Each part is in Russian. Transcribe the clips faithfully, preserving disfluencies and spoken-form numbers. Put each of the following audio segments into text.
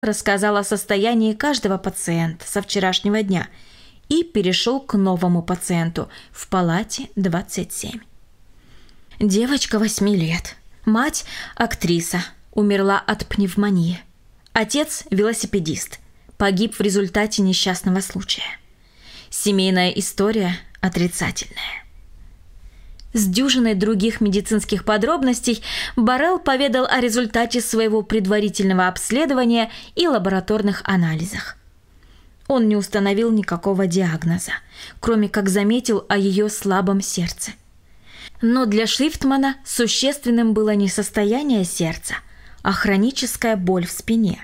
рассказал о состоянии каждого пациента со вчерашнего дня и перешел к новому пациенту в палате двадцать семь. Девочка восьми лет. Мать – актриса. Умерла от пневмонии. Отец – велосипедист. Погиб в результате несчастного случая. Семейная история отрицательная. С дюжиной других медицинских подробностей Боррелл поведал о результате своего предварительного обследования и лабораторных анализах. Он не установил никакого диагноза, кроме как заметил о ее слабом сердце. Но для Шрифтмана существенным было не состояние сердца, а хроническая боль в спине.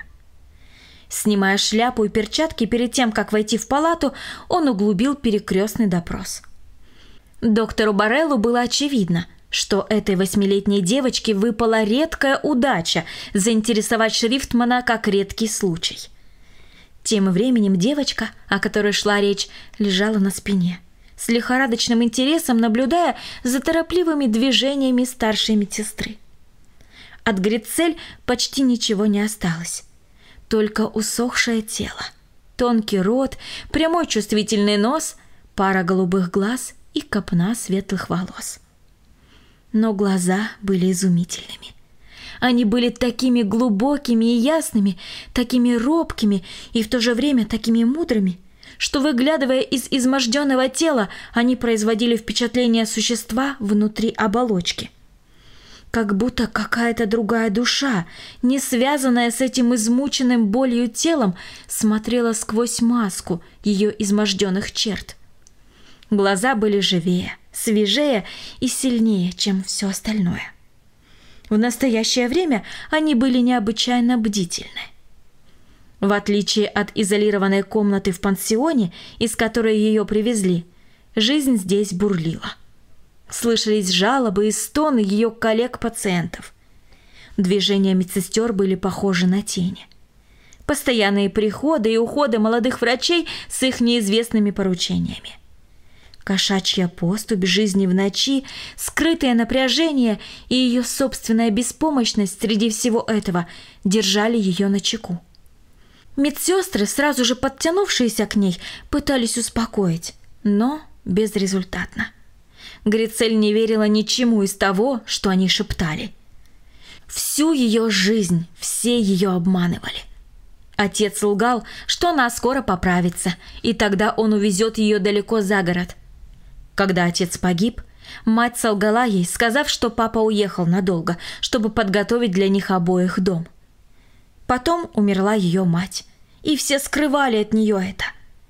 Снимая шляпу и перчатки перед тем, как войти в палату, он углубил перекрестный допрос. Доктору Борреллу было очевидно, что этой восьмилетней девочке выпала редкая удача заинтересовать Шрифтмана как редкий случай. Тем временем девочка, о которой шла речь, лежала на спине, с лихорадочным интересом наблюдая за торопливыми движениями старшей медсестры. От Грицель почти ничего не осталось, только усохшее тело, тонкий рот, прямой чувствительный нос, пара голубых глаз и копна светлых волос. Но глаза были изумительными. Они были такими глубокими и ясными, такими робкими и в то же время такими мудрыми, что, выглядывая из изможденного тела, они производили впечатление существа внутри оболочки. Как будто какая-то другая душа, не связанная с этим измученным болью телом, смотрела сквозь маску ее изможденных черт. Глаза были живее, свежее и сильнее, чем все остальное. В настоящее время они были необычайно бдительны. В отличие от изолированной комнаты в пансионе, из которой ее привезли, жизнь здесь бурлила. Слышались жалобы и стоны ее коллег-пациентов. Движения медсестер были похожи на тени. Постоянные приходы и уходы молодых врачей с их неизвестными поручениями. Кошачья поступь жизни в ночи, скрытое напряжение и ее собственная беспомощность среди всего этого держали ее начеку. Медсестры, сразу же подтянувшиеся к ней, пытались успокоить, но безрезультатно. Грицель не верила ничему из того, что они шептали. Всю ее жизнь все ее обманывали. Отец лгал, что она скоро поправится, и тогда он увезет ее далеко за город. Когда отец погиб, мать солгала ей, сказав, что папа уехал надолго, чтобы подготовить для них обоих дом. Потом умерла ее мать, и все скрывали от нее это.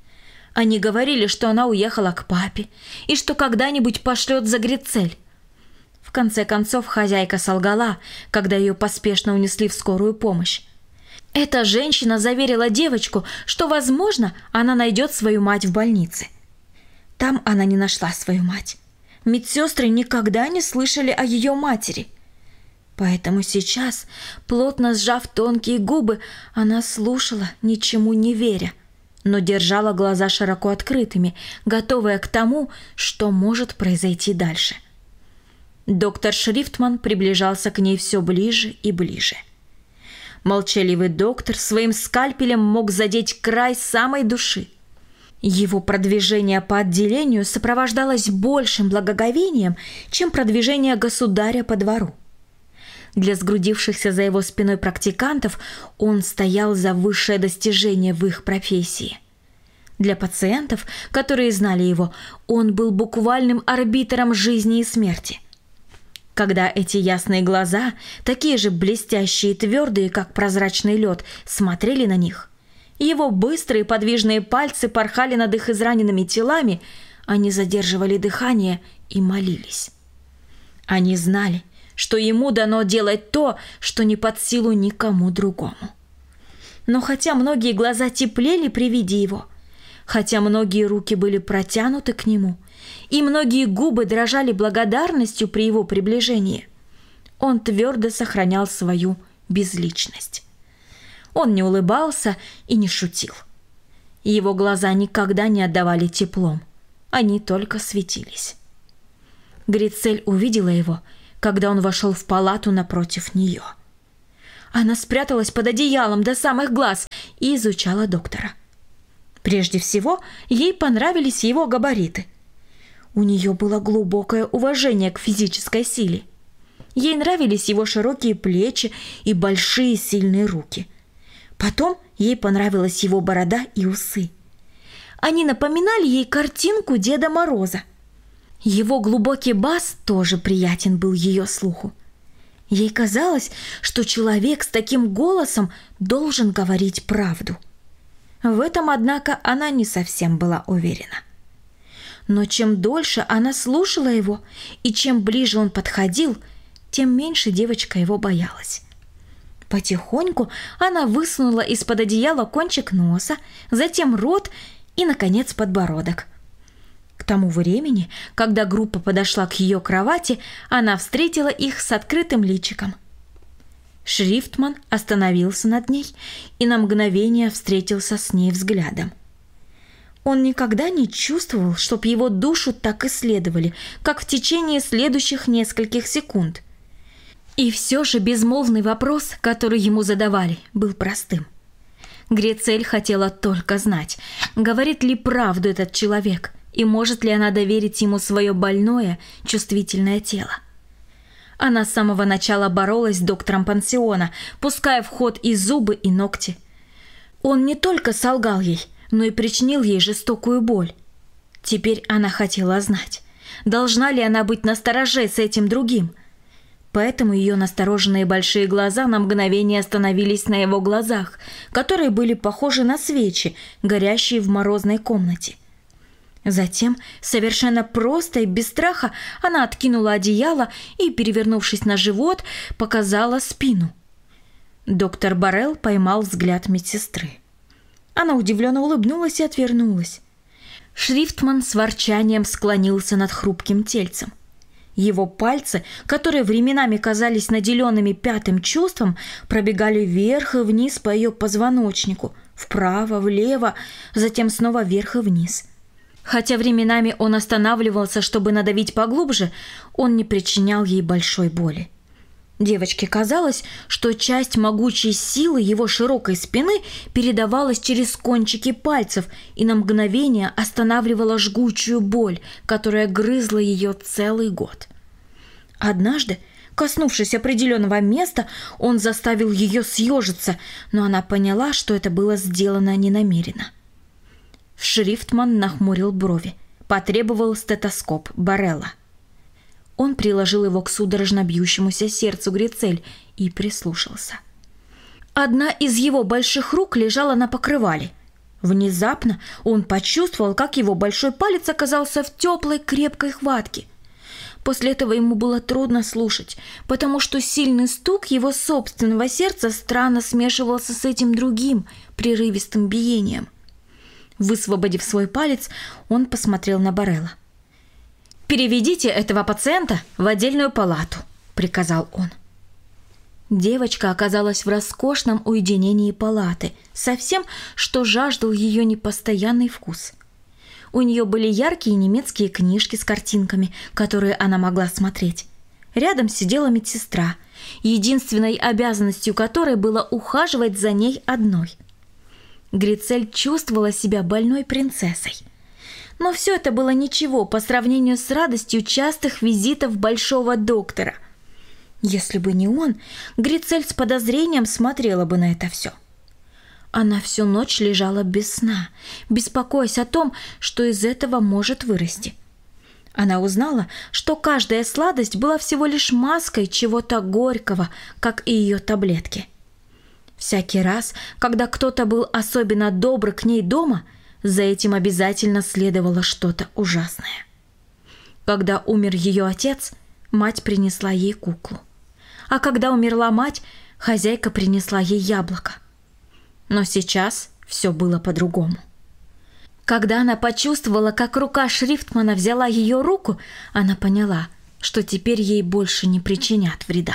Они говорили, что она уехала к папе, и что когда-нибудь пошлет за Грицель. В конце концов, хозяйка солгала, когда ее поспешно унесли в скорую помощь. Эта женщина заверила девочку, что, возможно, она найдет свою мать в больнице. Там она не нашла свою мать. Медсестры никогда не слышали о ее матери. Поэтому сейчас, плотно сжав тонкие губы, она слушала, ничему не веря, но держала глаза широко открытыми, готовая к тому, что может произойти дальше. Доктор Шрифтман приближался к ней все ближе и ближе. Молчаливый доктор своим скальпелем мог задеть край самой души. Его продвижение по отделению сопровождалось большим благоговением, чем продвижение государя по двору. Для сгрудившихся за его спиной практикантов он стоял за высшее достижение в их профессии. Для пациентов, которые знали его, он был буквальным арбитром жизни и смерти. Когда эти ясные глаза, такие же блестящие и твердые, как прозрачный лед, смотрели на них, его быстрые подвижные пальцы порхали над их израненными телами, они задерживали дыхание и молились. Они знали, что ему дано делать то, что не под силу никому другому. Но хотя многие глаза теплели при виде его, хотя многие руки были протянуты к нему, и многие губы дрожали благодарностью при его приближении, он твердо сохранял свою безличность. Он не улыбался и не шутил. Его глаза никогда не отдавали теплом, они только светились. Грицель увидела его, когда он вошел в палату напротив нее. Она спряталась под одеялом до самых глаз и изучала доктора. Прежде всего, ей понравились его габариты. У нее было глубокое уважение к физической силе. Ей нравились его широкие плечи и большие сильные руки. Потом ей понравилась его борода и усы. Они напоминали ей картинку Деда Мороза. Его глубокий бас тоже приятен был ее слуху. Ей казалось, что человек с таким голосом должен говорить правду. В этом, однако, она не совсем была уверена. Но чем дольше она слушала его, и чем ближе он подходил, тем меньше девочка его боялась. Потихоньку она высунула из-под одеяла кончик носа, затем рот и, наконец, подбородок. К тому времени, когда группа подошла к ее кровати, она встретила их с открытым личиком. Шрифтман остановился над ней и на мгновение встретился с ней взглядом. Он никогда не чувствовал, чтоб его душу так исследовали, как в течение следующих нескольких секунд. И все же безмолвный вопрос, который ему задавали, был простым. Грицель хотела только знать, говорит ли правду этот человек, и может ли она доверить ему свое больное, чувствительное тело. Она с самого начала боролась с доктором пансиона, пуская в ход и зубы, и ногти. Он не только солгал ей, но и причинил ей жестокую боль. Теперь она хотела знать, должна ли она быть настороже с этим другим. Поэтому ее настороженные большие глаза на мгновение остановились на его глазах, которые были похожи на свечи, горящие в морозной комнате. Затем, совершенно просто и без страха, она откинула одеяло и, перевернувшись на живот, показала спину. Доктор Боррелл поймал взгляд медсестры. Она удивленно улыбнулась и отвернулась. Шрифтман с ворчанием склонился над хрупким тельцем. Его пальцы, которые временами казались наделенными пятым чувством, пробегали вверх и вниз по ее позвоночнику, вправо, влево, затем снова вверх и вниз. Хотя временами он останавливался, чтобы надавить поглубже, он не причинял ей большой боли. Девочке казалось, что часть могучей силы его широкой спины передавалась через кончики пальцев и на мгновение останавливала жгучую боль, которая грызла ее целый год. Однажды, коснувшись определенного места, он заставил ее съежиться, но она поняла, что это было сделано ненамеренно. Шрифтман нахмурил брови, потребовал стетоскоп Боррелла. Он приложил его к судорожно бьющемуся сердцу Грицель и прислушался. Одна из его больших рук лежала на покрывале. Внезапно он почувствовал, как его большой палец оказался в теплой крепкой хватке. После этого ему было трудно слушать, потому что сильный стук его собственного сердца странно смешивался с этим другим прерывистым биением. Высвободив свой палец, он посмотрел на Боррелла. «Переведите этого пациента в отдельную палату», — приказал он. Девочка оказалась в роскошном уединении палаты, совсем, что жаждал ее непостоянный вкус. У нее были яркие немецкие книжки с картинками, которые она могла смотреть. Рядом сидела медсестра, единственной обязанностью которой было ухаживать за ней одной. Грицель чувствовала себя больной принцессой. Но все это было ничего по сравнению с радостью частых визитов большого доктора. Если бы не он, Грицель с подозрением смотрела бы на это все. Она всю ночь лежала без сна, беспокоясь о том, что из этого может вырасти. Она узнала, что каждая сладость была всего лишь маской чего-то горького, как и ее таблетки. Всякий раз, когда кто-то был особенно добр к ней дома, за этим обязательно следовало что-то ужасное. Когда умер ее отец, мать принесла ей куклу. А когда умерла мать, хозяйка принесла ей яблоко. Но сейчас все было по-другому. Когда она почувствовала, как рука Шрифтмана взяла ее руку, она поняла, что теперь ей больше не причинят вреда.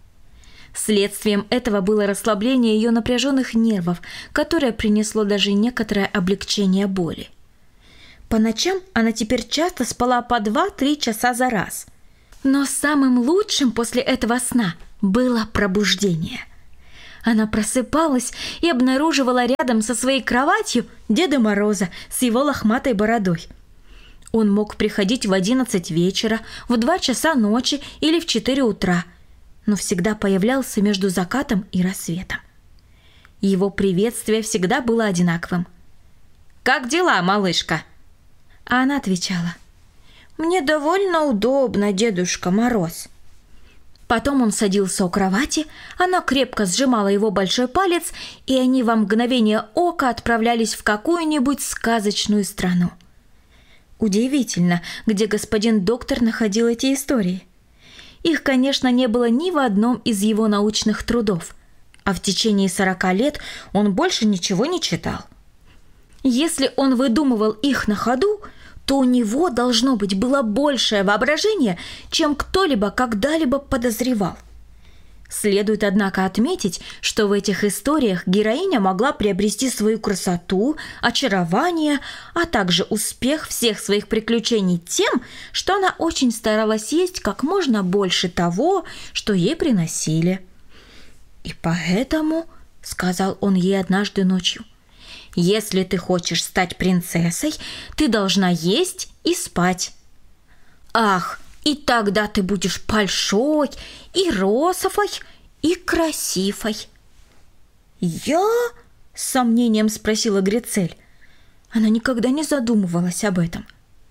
Следствием этого было расслабление ее напряженных нервов, которое принесло даже некоторое облегчение боли. По ночам она теперь часто спала по два-три часа за раз. Но самым лучшим после этого сна было пробуждение. Она просыпалась и обнаруживала рядом со своей кроватью Деда Мороза с его лохматой бородой. Он мог приходить в одиннадцать вечера, в два часа ночи или в четыре утра, но всегда появлялся между закатом и рассветом. Его приветствие всегда было одинаковым. «Как дела, малышка?» А она отвечала: «Мне довольно удобно, Дедушка Мороз». Потом он садился у кровати, она крепко сжимала его большой палец, и они во мгновение ока отправлялись в какую-нибудь сказочную страну. Удивительно, где господин доктор находил эти истории. Их, конечно, не было ни в одном из его научных трудов, а в течение сорока лет он больше ничего не читал. Если он выдумывал их на ходу, то у него, должно быть, было большее воображение, чем кто-либо когда-либо подозревал. Следует, однако, отметить, что в этих историях героиня могла приобрести свою красоту, очарование, а также успех всех своих приключений тем, что она очень старалась есть как можно больше того, что ей приносили. «И поэтому, — сказал он ей однажды ночью, — если ты хочешь стать принцессой, ты должна есть и спать. Ах, и тогда ты будешь большой и розовой и красивой». «Я?» – с сомнением спросила Грицель. Она никогда не задумывалась об этом.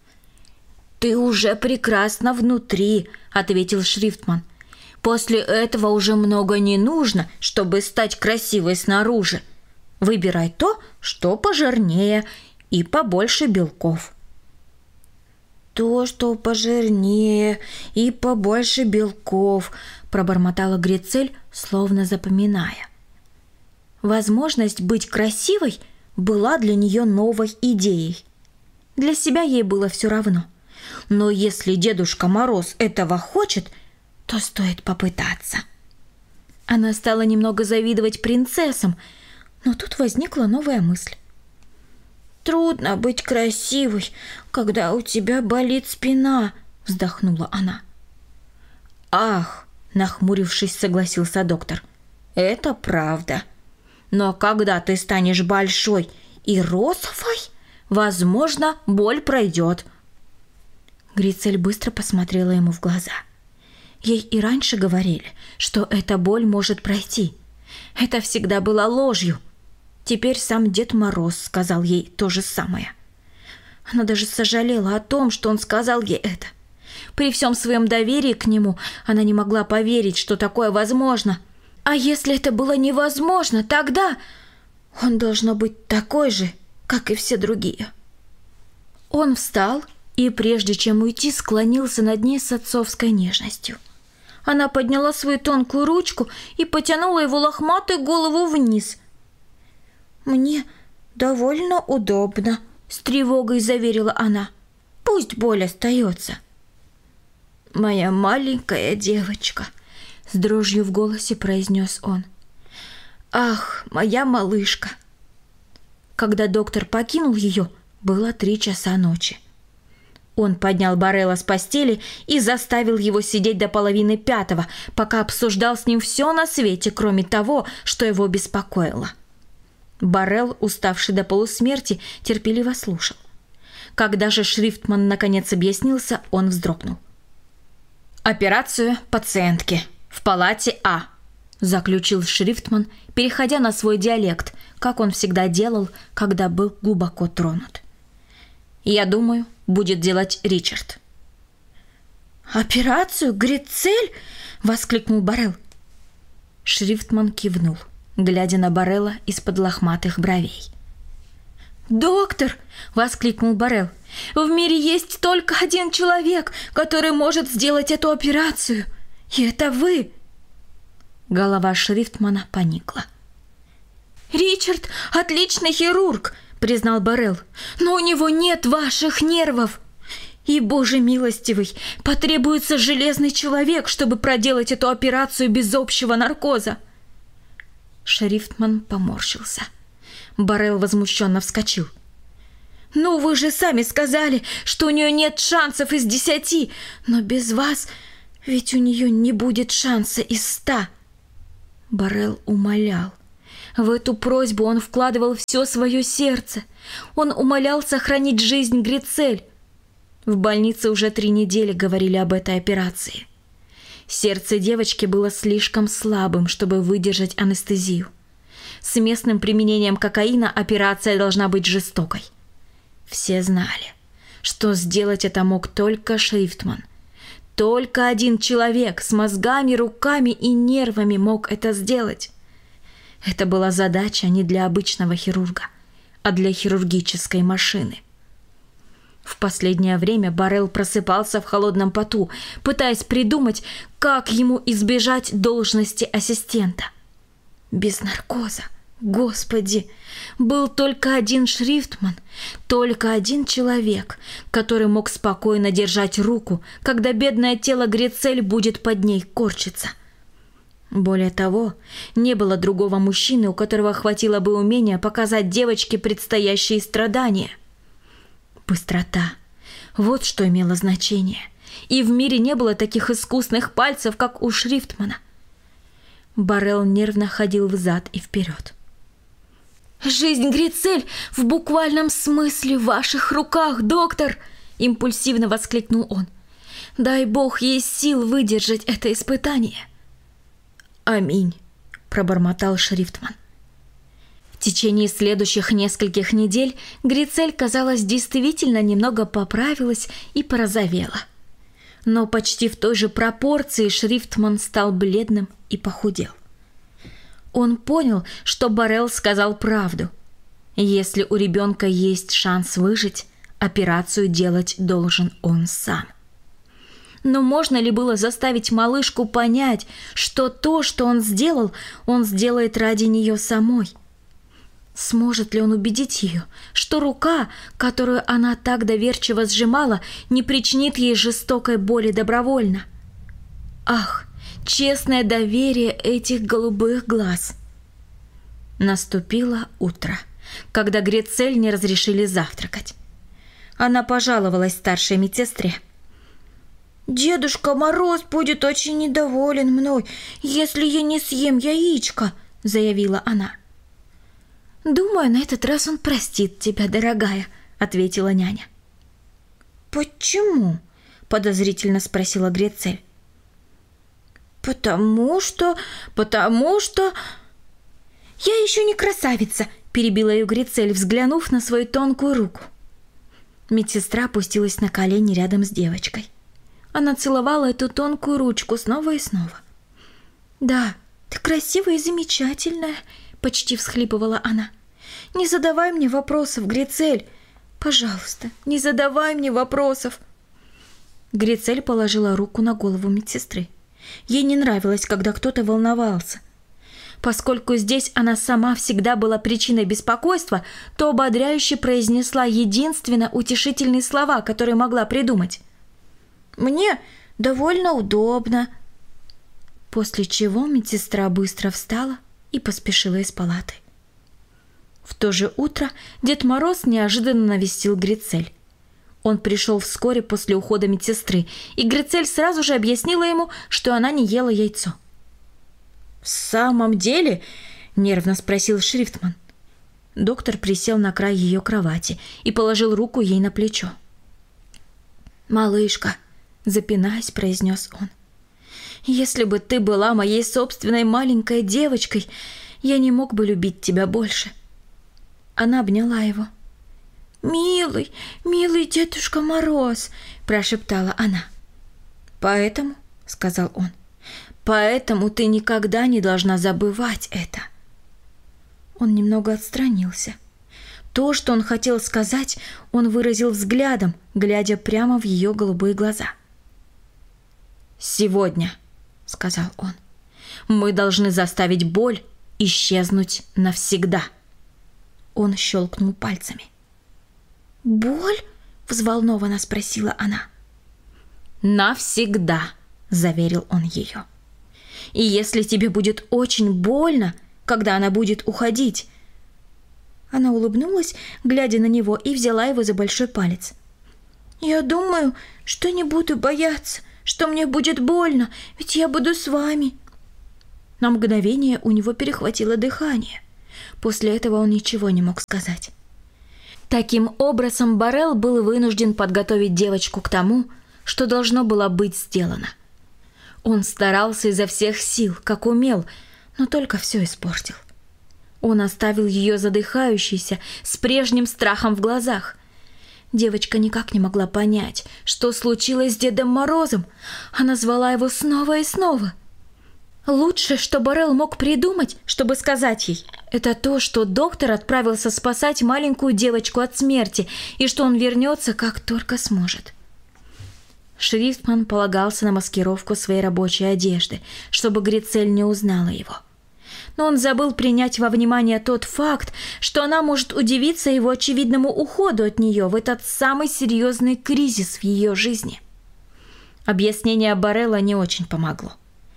«Ты уже прекрасна внутри», – ответил Шрифтман. «После этого уже много не нужно, чтобы стать красивой снаружи. Выбирай то, что пожирнее и побольше белков». «То, что пожирнее и побольше белков», – пробормотала Грицель, словно запоминая. Возможность быть красивой была для нее новой идеей. Для себя ей было все равно. Но если Дедушка Мороз этого хочет, то стоит попытаться. Она стала немного завидовать принцессам, но тут возникла новая мысль. «Трудно быть красивой, когда у тебя болит спина», — вздохнула она. «Ах!» — нахмурившись, согласился доктор. «Это правда. Но когда ты станешь большой и розовой, возможно, боль пройдет». Грицель быстро посмотрела ему в глаза. Ей и раньше говорили, что эта боль может пройти. Это всегда было ложью. Теперь сам Дед Мороз сказал ей то же самое. Она даже сожалела о том, что он сказал ей это. При всем своем доверии к нему она не могла поверить, что такое возможно. А если это было невозможно, тогда он должен быть такой же, как и все другие. Он встал и, прежде чем уйти, склонился над ней с отцовской нежностью. Она подняла свою тонкую ручку и потянула его лохматую голову вниз. «Мне довольно удобно», — с тревогой заверила она. «Пусть боль остается». «Моя маленькая девочка», — с дрожью в голосе произнес он. «Ах, моя малышка». Когда доктор покинул ее, было три часа ночи. Он поднял Боррелла с постели и заставил его сидеть до половины пятого, пока обсуждал с ним все на свете, кроме того, что его беспокоило. Боррелл, уставший до полусмерти, терпеливо слушал. Когда же Шрифтман наконец объяснился, он вздрогнул. «Операцию пациентки в палате А», – заключил Шрифтман, переходя на свой диалект, как он всегда делал, когда был глубоко тронут. «Я думаю, будет делать Ричард». «Операцию, Грицель?» – воскликнул Боррелл. Шрифтман кивнул, глядя на Боррелла из-под лохматых бровей. «Доктор!» – воскликнул Боррелл. «В мире есть только один человек, который может сделать эту операцию, и это вы!» Голова Шрифтмана поникла. «Ричард – отличный хирург!» – признал Боррелл. «Но у него нет ваших нервов. И, Боже милостивый, потребуется железный человек, чтобы проделать эту операцию без общего наркоза». Шрифтман поморщился. Боррелл возмущенно вскочил. «Ну, вы же сами сказали, что у нее нет шансов из десяти, но без вас ведь у нее не будет шанса из ста». Боррелл умолял. В эту просьбу он вкладывал все свое сердце. Он умолял сохранить жизнь Грицель. В больнице уже три недели говорили об этой операции. Сердце девочки было слишком слабым, чтобы выдержать анестезию. С местным применением кокаина операция должна быть жестокой. Все знали, что сделать это мог только Шрифтман. Только один человек с мозгами, руками и нервами мог это сделать. Это была задача не для обычного хирурга, а для хирургической машины. В последнее время Боррелл просыпался в холодном поту, пытаясь придумать, как ему избежать должности ассистента. Без наркоза, Господи, был только один Шрифтман, только один человек, который мог спокойно держать руку, когда бедное тело Грицель будет под ней корчиться. Более того, не было другого мужчины, у которого хватило бы умения показать девочке предстоящие страдания. Быстрота. Вот что имело значение. И в мире не было таких искусных пальцев, как у Шрифтмана. Боррелл нервно ходил взад и вперед. «Жизнь Грицель в буквальном смысле в ваших руках, доктор!» – импульсивно воскликнул он. «Дай Бог ей сил выдержать это испытание!» «Аминь», – пробормотал Шрифтман. В течение следующих нескольких недель Грицель, казалось, действительно немного поправилась и порозовела. Но почти в той же пропорции Шрифтман стал бледным и похудел. Он понял, что Боррелл сказал правду. Если у ребенка есть шанс выжить, операцию делать должен он сам. Но можно ли было заставить малышку понять, что то, что он сделал, он сделает ради нее самой? Сможет ли он убедить ее, что рука, которую она так доверчиво сжимала, не причинит ей жестокой боли добровольно? Ах, честное доверие этих голубых глаз! Наступило утро, когда Грицель не разрешили завтракать. Она пожаловалась старшей медсестре. «Дедушка Мороз будет очень недоволен мной, если я не съем яичко», — заявила она. «Думаю, на этот раз он простит тебя, дорогая», — ответила няня. «Почему?» — подозрительно спросила Грицель. «Потому что... потому что...» «Я еще не красавица», — перебила ее Грицель, взглянув на свою тонкую руку. Медсестра опустилась на колени рядом с девочкой. Она целовала эту тонкую ручку снова и снова. «Да, ты красивая и замечательная», — почти всхлипывала она. «Не задавай мне вопросов, Грицель. Пожалуйста, не задавай мне вопросов». Грицель положила руку на голову медсестры. Ей не нравилось, когда кто-то волновался. Поскольку здесь она сама всегда была причиной беспокойства, то ободряюще произнесла единственно утешительные слова, которые могла придумать. «Мне довольно удобно». После чего медсестра быстро встала и поспешила из палаты. В то же утро Дед Мороз неожиданно навестил Грицель. Он пришел вскоре после ухода медсестры, и Грицель сразу же объяснила ему, что она не ела яйцо. «В самом деле?» – нервно спросил Шрифтман. Доктор присел на край ее кровати и положил руку ей на плечо. «Малышка», – запинаясь, произнес он, – «если бы ты была моей собственной маленькой девочкой, я не мог бы любить тебя больше». Она обняла его. «Милый, милый Дедушка Мороз», – прошептала она. «Поэтому», – сказал он, – «поэтому ты никогда не должна забывать это». Он немного отстранился. То, что он хотел сказать, он выразил взглядом, глядя прямо в ее голубые глаза. «Сегодня», — сказал он, — «мы должны заставить боль исчезнуть навсегда». Он щелкнул пальцами. «Боль?» — взволнованно спросила она. «Навсегда», — заверил он ее. «И если тебе будет очень больно, когда она будет уходить...» Она улыбнулась, глядя на него, и взяла его за большой палец. «Я думаю, что не буду бояться, что мне будет больно, ведь я буду с вами». На мгновение у него перехватило дыхание. После этого он ничего не мог сказать. Таким образом, Боррелл был вынужден подготовить девочку к тому, что должно было быть сделано. Он старался изо всех сил, как умел, но только все испортил. Он оставил ее задыхающейся, с прежним страхом в глазах. Девочка никак не могла понять, что случилось с Дедом Морозом. Она звала его снова и снова. Лучшее, что Боррелл мог придумать, чтобы сказать ей, это то, что доктор отправился спасать маленькую девочку от смерти и что он вернется, как только сможет. Шрифтман полагался на маскировку своей рабочей одежды, чтобы Грицель не узнала его. Но он забыл принять во внимание тот факт, что она может удивиться его очевидному уходу от нее в этот самый серьезный кризис в ее жизни. Объяснение Боррелла не очень помогло.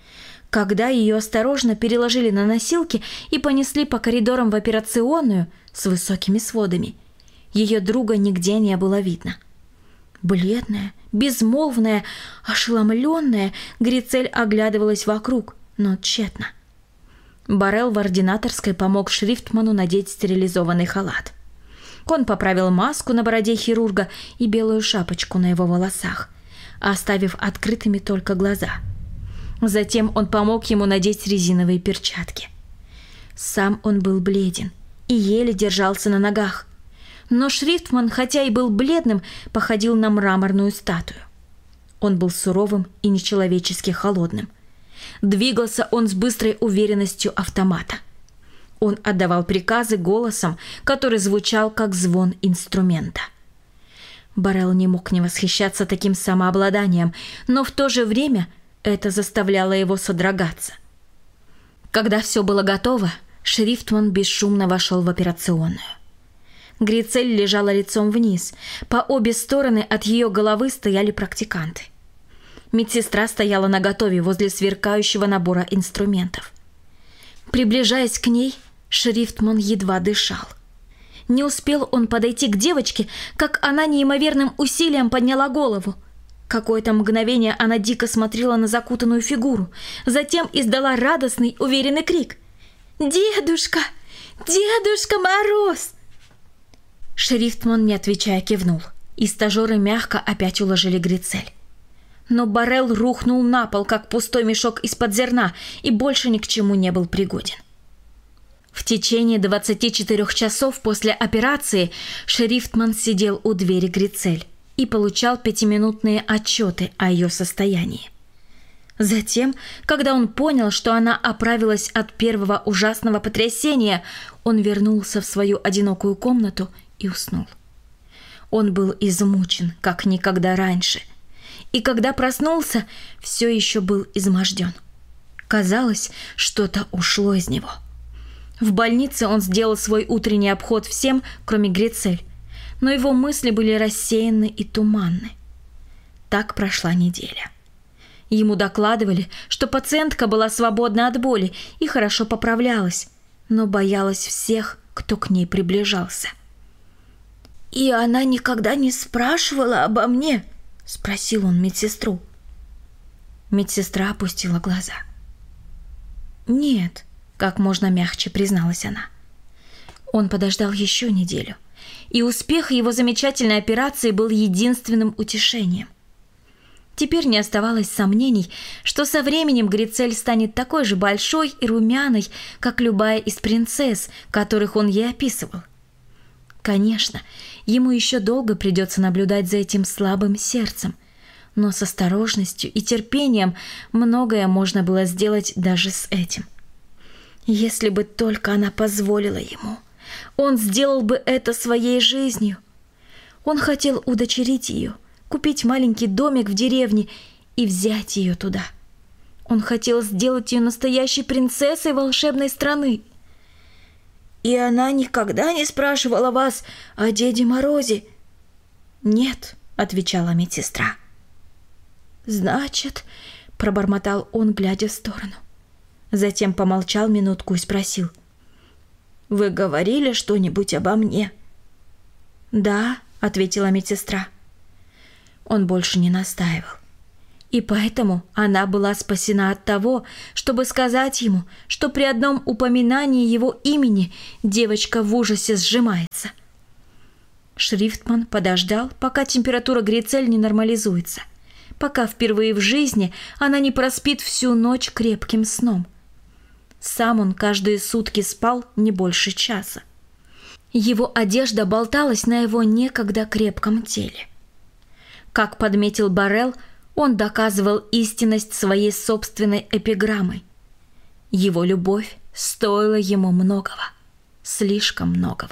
Когда ее осторожно переложили на носилки и понесли по коридорам в операционную с высокими сводами, ее друга нигде не было видно. Бледная, безмолвная, ошеломленная, Грицель оглядывалась вокруг, но тщетно. Боррелл в ординаторской помог Шрифтману надеть стерилизованный халат. Он поправил маску на бороде хирурга и белую шапочку на его волосах, оставив открытыми только глаза. Затем он помог ему надеть резиновые перчатки. Сам он был бледен и еле держался на ногах. Но Шрифтман, хотя и был бледным, походил на мраморную статую. Он был суровым и нечеловечески холодным. Двигался он с быстрой уверенностью автомата. Он отдавал приказы голосом, который звучал как звон инструмента. Боррелл не мог не восхищаться таким самообладанием, но в то же время это заставляло его содрогаться. Когда все было готово, Шрифтман бесшумно вошел в операционную. Грицель лежала лицом вниз. По обе стороны от ее головы стояли практиканты. Медсестра стояла наготове возле сверкающего набора инструментов. Приближаясь к ней, Шрифтман едва дышал. Не успел он подойти к девочке, как она неимоверным усилием подняла голову. Какое-то мгновение она дико смотрела на закутанную фигуру, затем издала радостный, уверенный крик. «Дедушка! Дедушка Мороз!» Шрифтман, не отвечая, кивнул, и стажеры мягко опять уложили Грицель. Но Боррелл рухнул на пол, как пустой мешок из-под зерна, и больше ни к чему не был пригоден. В течение двадцати четырёх часов после операции Шрифтман сидел у двери Грицель и получал пятиминутные отчеты о ее состоянии. Затем, когда он понял, что она оправилась от первого ужасного потрясения, он вернулся в свою одинокую комнату и уснул. Он был измучен, как никогда раньше, и когда проснулся, все еще был изможден. Казалось, что-то ушло из него. В больнице он сделал свой утренний обход всем, кроме Грицель, но его мысли были рассеяны и туманны. Так прошла неделя. Ему докладывали, что пациентка была свободна от боли и хорошо поправлялась, но боялась всех, кто к ней приближался. «И она никогда не спрашивала обо мне?» — спросил он медсестру. Медсестра опустила глаза. «Нет», — как можно мягче призналась она. Он подождал еще неделю, и успех его замечательной операции был единственным утешением. Теперь не оставалось сомнений, что со временем Грицель станет такой же большой и румяной, как любая из принцесс, которых он ей описывал. Конечно, ему еще долго придется наблюдать за этим слабым сердцем, но с осторожностью и терпением многое можно было сделать даже с этим. Если бы только она позволила ему, он сделал бы это своей жизнью. Он хотел удочерить ее, купить маленький домик в деревне и взять ее туда. Он хотел сделать ее настоящей принцессой волшебной страны. «И она никогда не спрашивала вас о Деде Морозе?» «Нет», — отвечала медсестра. «Значит», — пробормотал он, глядя в сторону. Затем помолчал минутку и спросил: «Вы говорили что-нибудь обо мне?» «Да», — ответила медсестра. Он больше не настаивал. И поэтому она была спасена от того, чтобы сказать ему, что при одном упоминании его имени девочка в ужасе сжимается. Шрифтман подождал, пока температура Грицель не нормализуется, пока впервые в жизни она не проспит всю ночь крепким сном. Сам он каждые сутки спал не больше часа. Его одежда болталась на его некогда крепком теле. Как подметил Боррелл, он доказывал истинность своей собственной эпиграммы. Его любовь стоила ему многого, слишком многого.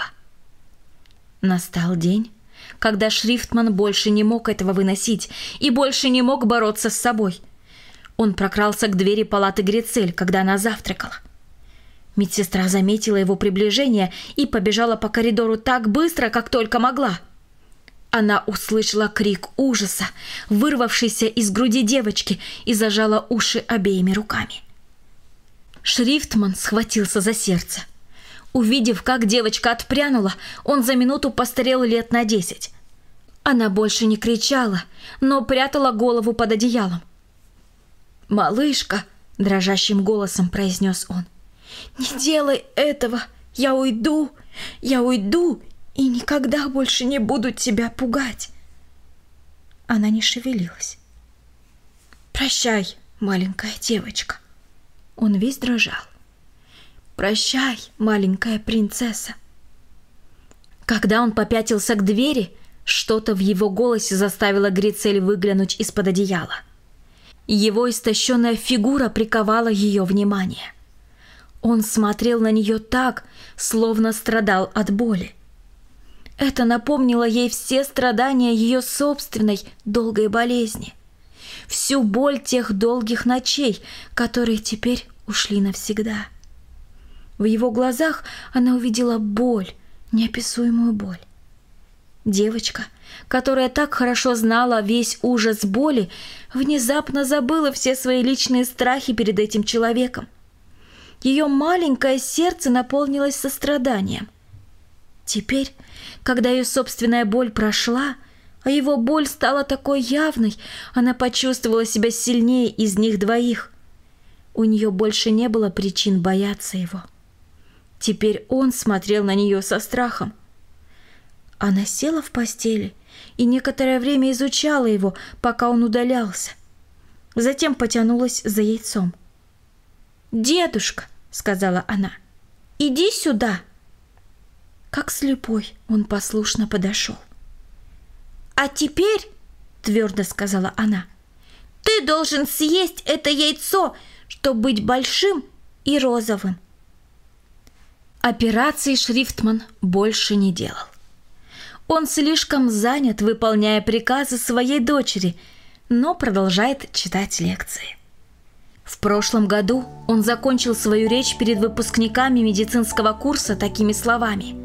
Настал день, когда Шрифтман больше не мог этого выносить и больше не мог бороться с собой. Он прокрался к двери палаты Грицель, когда она завтракала. Медсестра заметила его приближение и побежала по коридору так быстро, как только могла. Она услышала крик ужаса, вырвавшийся из груди девочки, и зажала уши обеими руками. Шрифтман схватился за сердце. Увидев, как девочка отпрянула, он за минуту постарел лет на десять. Она больше не кричала, но прятала голову под одеялом. «Малышка», — дрожащим голосом произнес он, — «не делай этого, я уйду, я уйду и никогда больше не буду тебя пугать». Она не шевелилась. «Прощай, маленькая девочка». Он весь дрожал. «Прощай, маленькая принцесса». Когда он попятился к двери, что-то в его голосе заставило Грицель выглянуть из-под одеяла. Его истощенная фигура приковала ее внимание. Он смотрел на нее так, словно страдал от боли. Это напомнило ей все страдания ее собственной долгой болезни, всю боль тех долгих ночей, которые теперь ушли навсегда. В его глазах она увидела боль, неописуемую боль. Девочка, которая так хорошо знала весь ужас боли, внезапно забыла все свои личные страхи перед этим человеком. Ее маленькое сердце наполнилось состраданием. Теперь, когда ее собственная боль прошла, а его боль стала такой явной, она почувствовала себя сильнее из них двоих. У нее больше не было причин бояться его. Теперь он смотрел на нее со страхом. Она села в постели и некоторое время изучала его, пока он удалялся. Затем потянулась за яйцом. «Дедушка», — сказала она, — «иди сюда». Как слепой, он послушно подошел. «А теперь», — твердо сказала она, — «ты должен съесть это яйцо, чтобы быть большим и розовым». Операции Шрифтман больше не делал. Он слишком занят, выполняя приказы своей дочери, но продолжает читать лекции. В прошлом году он закончил свою речь перед выпускниками медицинского курса такими словами: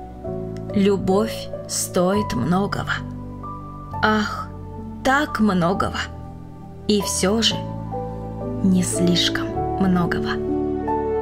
«Любовь стоит многого. Ах, так многого. И все же не слишком многого».